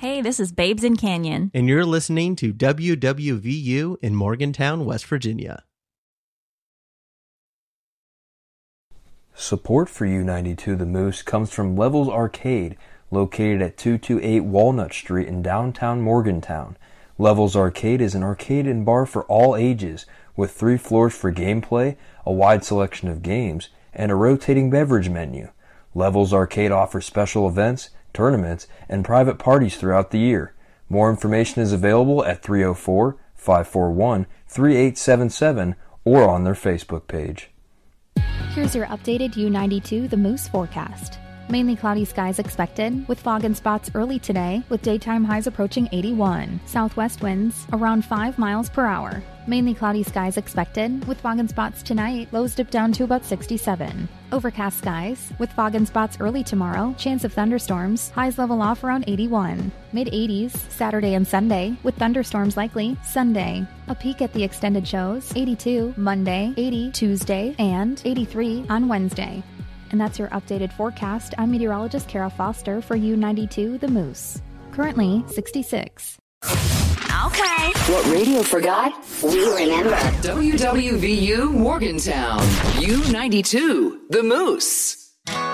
Hey, this is Babes in Canyon. And you're listening to WWVU in Morgantown, West Virginia. Support for U92 The Moose comes from Levels Arcade, located at 228 Walnut Street in downtown Morgantown. Levels Arcade is an arcade and bar for all ages, with 3 floors for gameplay, a wide selection of games, and a rotating beverage menu. Levels Arcade offers special events, tournaments, and private parties throughout the year. More information is available at 304-541-3877 or on their Facebook page. Here's your updated U92 The Moose forecast. Mainly cloudy skies expected, with fog and spots early today, with daytime highs approaching 81. Southwest winds around 5 miles per hour. Mainly cloudy skies expected, with fog and spots tonight, lows dip down to about 67. Overcast skies, with fog and spots early tomorrow, chance of thunderstorms, highs level off around 81. Mid-80s, Saturday and Sunday, with thunderstorms likely, Sunday. A peek at the extended shows, 82 Monday, 80 Tuesday, and 83 on Wednesday. And that's your updated forecast. I'm meteorologist Kara Foster for U92 The Moose. Currently 66. Okay. What radio forgot, we remember. WWVU Morgantown. U92 The Moose.